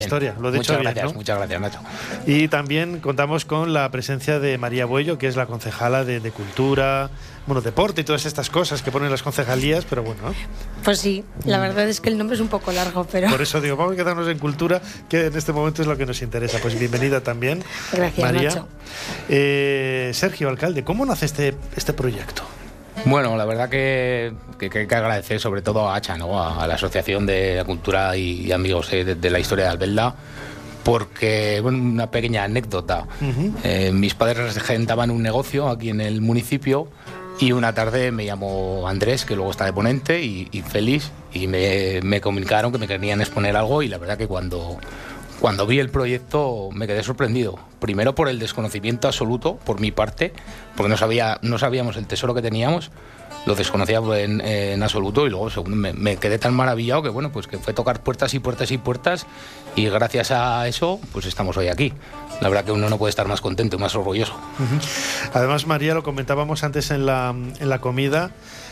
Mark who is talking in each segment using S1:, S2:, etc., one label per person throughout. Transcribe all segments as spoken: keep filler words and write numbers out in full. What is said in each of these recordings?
S1: Historia, lo he dicho
S2: muchas
S1: bien,
S2: gracias,
S1: ¿no?
S2: Muchas gracias, Nacho.
S1: Y también contamos con la presencia de María Buello, que es la concejala de, de Cultura, bueno, Deporte y todas estas cosas que ponen las concejalías, pero bueno, ¿no?
S3: Pues sí, la verdad es que el nombre es un poco largo, pero...
S1: Por eso digo, vamos a quedarnos en Cultura, que en este momento es lo que nos interesa. Pues bienvenida también,
S3: Gracias,
S1: María.
S3: Nacho.
S1: Eh, Sergio, alcalde, ¿cómo nace este, este proyecto?
S2: Bueno, la verdad que, que, que hay que agradecer sobre todo a Hacha, ¿no? a, a la Asociación de la Cultura y, y Amigos eh, de, de la Historia de Albelda, porque, bueno, una pequeña anécdota. Uh-huh. Eh, mis padres regentaban un negocio aquí en el municipio y una tarde me llamó Andrés, que luego está de ponente, y, y Félix, y me, me comunicaron que me querían exponer algo, y la verdad que cuando... Cuando vi el proyecto me quedé sorprendido. Primero por el desconocimiento absoluto, por mi parte, porque no, sabía, no sabíamos el tesoro que teníamos, lo desconocía en, en absoluto, y luego segundo, me, me quedé tan maravillado que bueno, pues que fue tocar puertas y puertas y puertas, y gracias a eso pues estamos hoy aquí. La verdad que uno no puede estar más contento y más orgulloso.
S1: Uh-huh. Además, María, lo comentábamos antes en la, en la comida,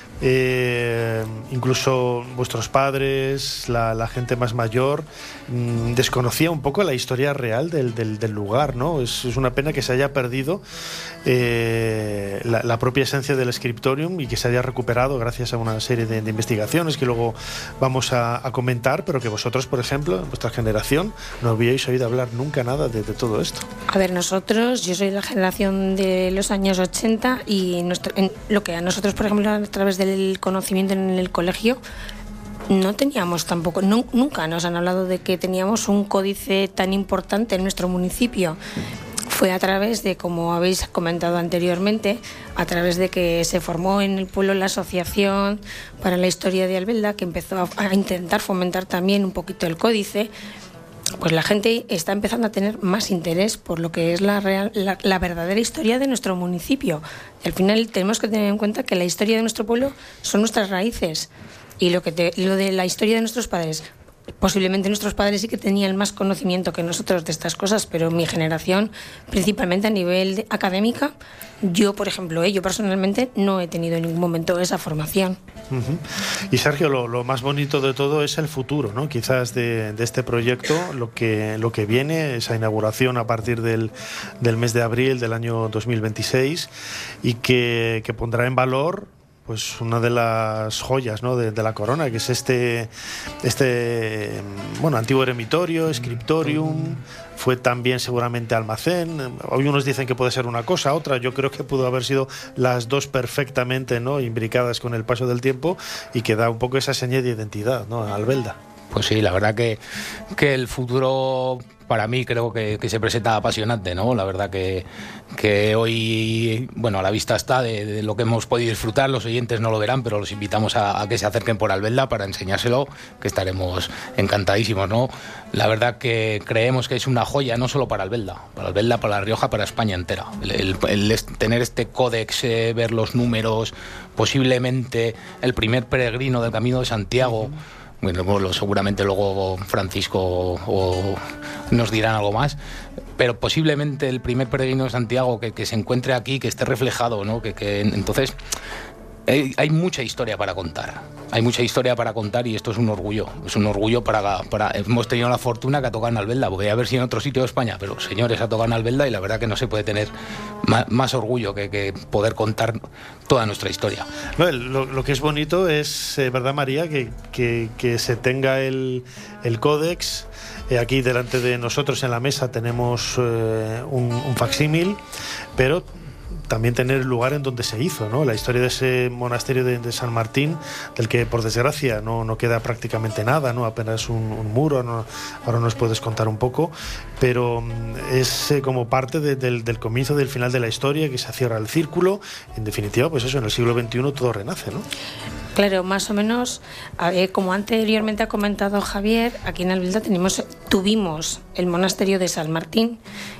S1: Eh, incluso vuestros padres, la, la gente más mayor, mmm, desconocía un poco la historia real del, del, del lugar, ¿no? Es, es una pena que se haya perdido eh, la, la propia esencia del scriptorium y que se haya recuperado gracias a una serie de, de investigaciones que luego vamos a, a comentar, pero que vosotros, por ejemplo, en vuestra generación, no habíais oído hablar nunca nada de, de todo esto.
S3: A ver, nosotros, yo soy de la generación de los años ochenta y nuestro, en, lo que a nosotros, por ejemplo, a través del el conocimiento en el colegio no teníamos tampoco, no, nunca nos han hablado de que teníamos un códice tan importante en nuestro municipio. Fue a través de, como habéis comentado anteriormente, a través de que se formó en el pueblo la Asociación para la Historia de Albelda, que empezó a, a intentar fomentar también un poquito el códice. Pues la gente está empezando a tener más interés por lo que es la, real, la, la verdadera historia de nuestro municipio. Y al final tenemos que tener en cuenta que la historia de nuestro pueblo son nuestras raíces. Y lo, que te, lo de la historia de nuestros padres, posiblemente nuestros padres sí que tenían más conocimiento que nosotros de estas cosas, pero mi generación, principalmente a nivel de, académica, yo, por ejemplo, eh, yo personalmente no he tenido en ningún momento esa formación.
S1: Uh-huh. Y Sergio, lo, lo más bonito de todo es el futuro, ¿no? Quizás de, de este proyecto, lo que, lo que viene, esa inauguración a partir del, del mes de abril del año dos mil veintiséis, y que, que pondrá en valor pues una de las joyas, ¿no? de, de la corona, que es este, este bueno, antiguo eremitorio, scriptorium. Fue también seguramente almacén. Hoy unos dicen que puede ser una cosa, otra. Yo creo que pudo haber sido las dos perfectamente, ¿no? imbricadas con el paso del tiempo, y que da un poco esa seña de identidad, ¿no? a Albelda.
S2: Pues sí, la verdad que, que el futuro para mí creo que, que se presenta apasionante, ¿no? La verdad que, que hoy, bueno, a la vista está de, de lo que hemos podido disfrutar. Los oyentes no lo verán, pero los invitamos a, a que se acerquen por Albelda para enseñárselo, que estaremos encantadísimos, ¿no? La verdad que creemos que es una joya, no solo para Albelda, para Albelda, para La Rioja, para España entera. El, el, el tener este códex, eh, ver los números, posiblemente el primer peregrino del Camino de Santiago. Uh-huh. Bueno, bueno, seguramente luego Francisco o, o nos dirán algo más, pero posiblemente el primer peregrino de Santiago que, que se encuentre aquí, que esté reflejado, ¿no? Que, que entonces hay, hay mucha historia para contar, hay mucha historia para contar y esto es un orgullo, es un orgullo para, para hemos tenido la fortuna que ha tocado en Albelda, porque a ver si en otro sitio de España, pero señores, ha tocado en Albelda y la verdad que no se puede tener más, más orgullo que, que poder contar toda nuestra historia.
S1: No, lo, lo que es bonito es, eh, ¿verdad, María? Que, que, que se tenga el, el códex. Eh, aquí delante de nosotros en la mesa tenemos eh, un, un facsímil, pero también tener el lugar en donde se hizo, ¿no? La historia de ese monasterio de, de San Martín, del que por desgracia no, no queda prácticamente nada, ¿no? Apenas un, un muro, ¿no? Ahora nos puedes contar un poco, pero es eh, como parte de, del, del comienzo, del final de la historia, que se cierra el círculo. En definitiva, pues eso, en el siglo veintiuno todo renace, ¿no?
S3: Claro, más o menos, eh, como anteriormente ha comentado Javier, aquí en Albelda tenemos, tuvimos el monasterio de San Martín,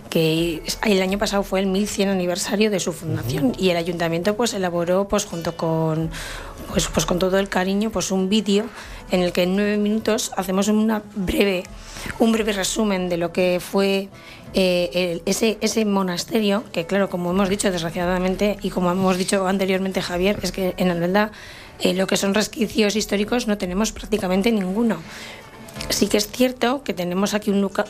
S3: que el año pasado fue el mil cien aniversario de su fundación. Uh-huh. Y el ayuntamiento pues elaboró pues junto con pues, pues con todo el cariño pues un vídeo en el que en nueve minutos hacemos una breve un breve resumen de lo que fue eh, el, ese ese monasterio, que claro, como hemos dicho desgraciadamente y como hemos dicho anteriormente Javier, es que en Albelda eh, lo que son resquicios históricos no tenemos prácticamente ninguno. Sí que es cierto que tenemos aquí un,